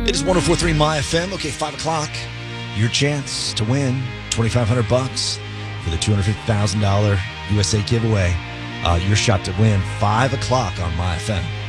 It is 104.3 My FM. Okay, 5 o'clock. Your chance to win $2,500 for the $250,000 USA giveaway. Your shot to win 5 o'clock on My FM.